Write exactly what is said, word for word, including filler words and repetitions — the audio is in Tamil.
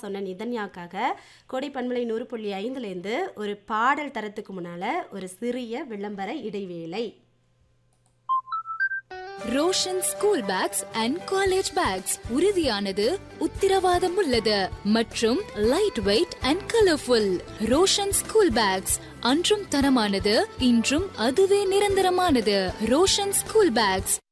சொன்ன நிதன்யாக்காக கோடை பண்பலை நூறு புள்ளி ஐந்துலேருந்து ஒரு பாடல் தரத்துக்கு முன்னால் ஒரு சிறிய விளம்பர இடைவேளை. Roshan school packs and college bags உறுதியானது, உத்திரவாதம் உள்ளது மற்றும் light weight and colourful. Roshan school packs அன்றும் தரமானது, இன்றும் அதுவே நிரந்தரமானது. Roshan school packs.